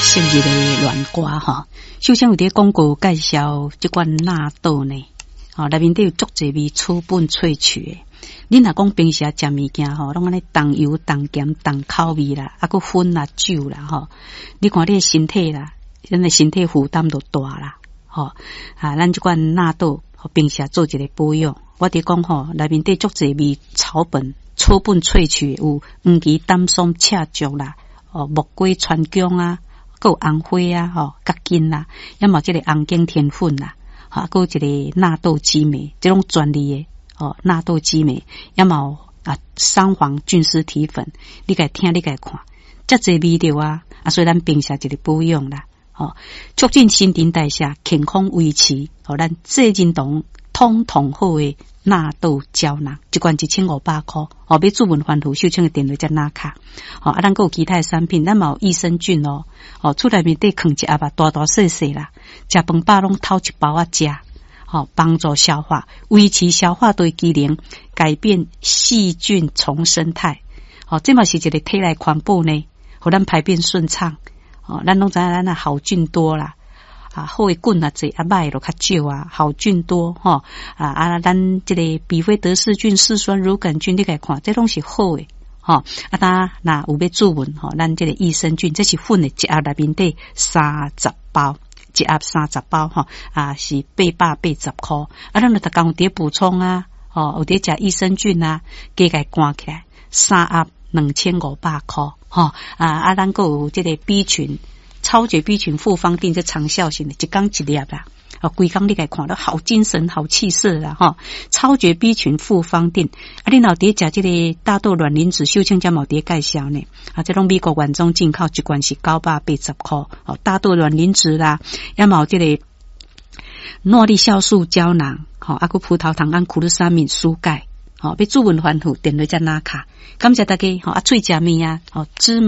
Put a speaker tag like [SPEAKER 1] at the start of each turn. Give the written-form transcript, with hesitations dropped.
[SPEAKER 1] 昔日的乱歌哈，首先有啲广告介绍这款纳豆呢，内面都有足侪味草本萃取的。恁若讲平时食物件吼，拢安尼重油、重咸、重口味啦，啊个粉啦、酒啦吼，你看你的身体啦，咱的身体负担都大啦，吼咱这款纳豆平时做一个保养，我哋讲吼，内面都足侪味草本萃取有黄芪、丹松、赤竹啦，木瓜、川芎啊。还有红花啊，角筋啦，要么这个红景天粉啦，还有这个纳豆激酶，这种专利的纳豆激酶，要么三黄菌丝体粉，你该听你该看，这侪味道啊，所以咱平时一个保养啦，促进新陈代谢，健康维持，咱这认同通通好的纳豆胶囊，一罐1500块，要注文环途秀清的电话才拿卡，咱还有其他的产品，咱嘛有益生菌厝内面得放一盒大大细细啦，食饭饱拢偷一包啊食，帮助消化，维持消化道机能，改变细菌重生态，这嘛是一个体内环保呢，互咱排便顺畅，咱拢知影咱好菌多啦。好的菌啊侪，歹就较少啊，好菌多咱这个比菲德氏菌、嗜酸乳杆菌，你来看，这拢是好的咱若有要注文咱这个益生菌，这是粉的，一盒内面得30包，一盒30包是880块，咱就逐工有伫补充有伫食益生菌加个关起来，3盒2500块咱还有这个 B 群。超绝 B 群复方定，这长效型的，一缸一粒啦，规缸你该看到好精神、好气色啦超绝 B 群复方定，你若伫食这个大豆卵磷脂，秀清才冇伫介绍呢，这种美国原装进口，一罐是980块，大豆卵磷脂啦，要冇这个诺丽酵素胶囊，还有葡萄糖胺库鲁沙敏蔬钙，要注文环途电话才拿卡，感谢大家，喙食面芝麻。